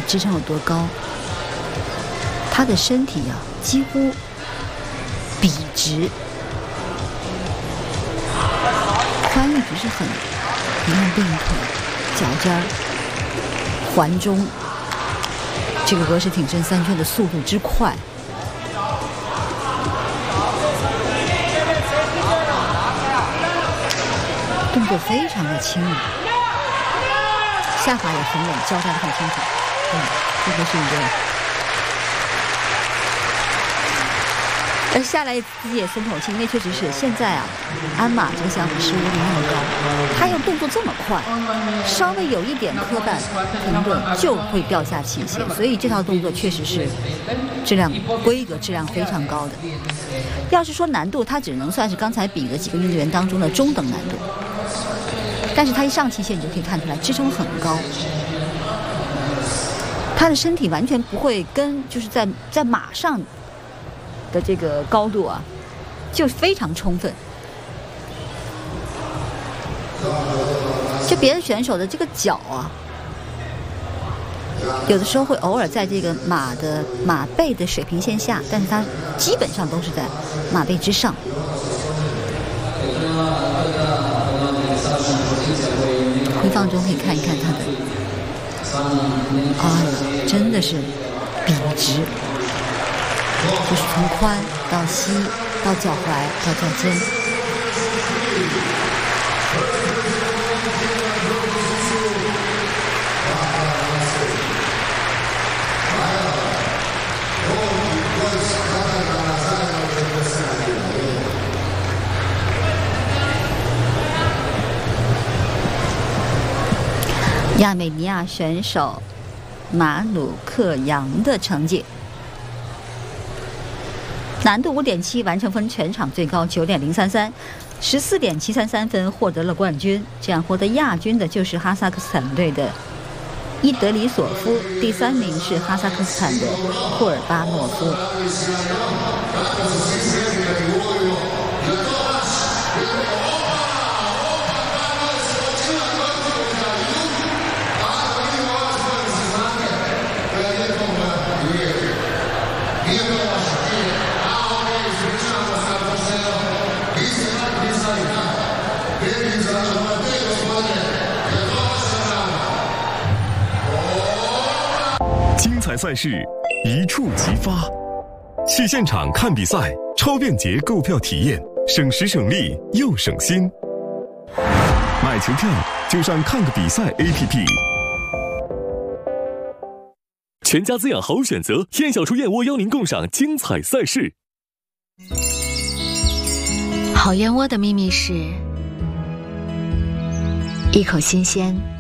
支撑有多高，他的身体啊几乎笔直，髋一直是很，你看并腿、脚尖儿、环中，这个俄式挺身三圈的速度之快。动作非常的轻盈，下法也很稳，交代得很清楚。这个是一个，而下来自己也松口气，因为确实是现在啊，鞍马这个项目失误率那么高，他又动作这么快，稍微有一点磕绊停顿就会掉下器械，所以这套动作确实是质量规格质量非常高的。要是说难度，它只能算是刚才比的几个运动员当中的中等难度。但是他一上器械，你就可以看出来支撑很高，他的身体完全不会跟就是在马上的这个高度啊，就非常充分。就别的选手的这个脚啊，有的时候会偶尔在这个马背的水平线下，但是他基本上都是在马背之上。回放中可以看一看他的，真的是笔直，就是从髋到膝到脚踝到脚尖。亚美尼亚选手马鲁克扬的成绩，难度 5.7， 完成分全场最高 9.033， 14.733分获得了冠军。这样获得亚军的就是哈萨克斯坦队的伊德里索夫，第3名是哈萨克斯坦的库尔巴诺夫。 精彩赛事一触即发，去现场看比赛，超便捷购票体验，省时省力又省心。买球票就上看个比赛 APP。 全家滋养好选择，燕小厨燕窝邀您共赏精彩赛事。 好燕窝的秘密是一口新鲜，